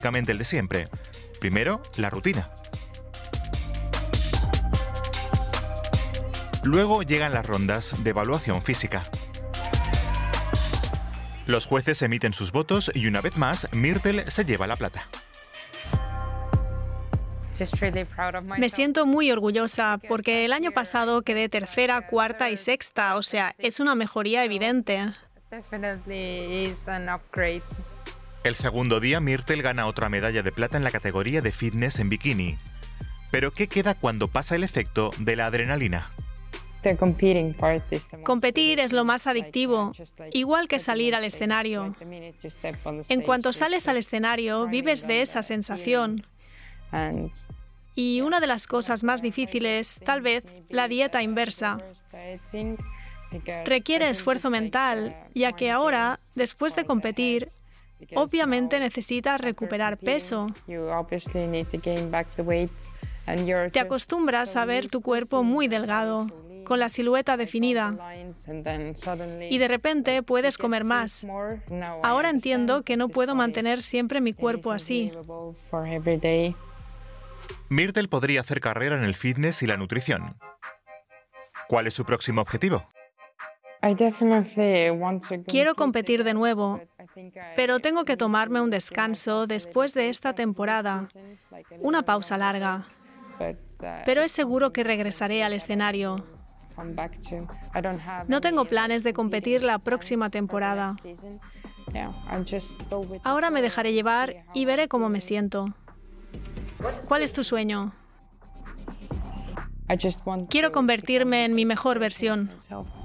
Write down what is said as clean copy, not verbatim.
básicamente el de siempre. Primero, la rutina. Luego llegan las rondas de evaluación física. Los jueces emiten sus votos y una vez más, Myrtle se lleva la plata. Me siento muy orgullosa porque el año pasado quedé tercera, cuarta y sexta, o sea, es una mejoría evidente. El segundo día, Myrtle gana otra medalla de plata en la categoría de fitness en bikini. Pero ¿qué queda cuando pasa el efecto de la adrenalina? Competir es lo más adictivo, igual que salir al escenario. En cuanto sales al escenario, vives de esa sensación. Y una de las cosas más difíciles, tal vez, la dieta inversa. Requiere esfuerzo mental, ya que ahora, después de competir, obviamente necesitas recuperar peso. Te acostumbras a ver tu cuerpo muy delgado, con la silueta definida, y de repente puedes comer más. Ahora entiendo que no puedo mantener siempre mi cuerpo así. Myrtle podría hacer carrera en el fitness y la nutrición. ¿Cuál es su próximo objetivo? Quiero competir de nuevo, pero tengo que tomarme un descanso después de esta temporada, una pausa larga. Pero es seguro que regresaré al escenario. No tengo planes de competir la próxima temporada. Ahora me dejaré llevar y veré cómo me siento. ¿Cuál es tu sueño? Quiero convertirme en mi mejor versión.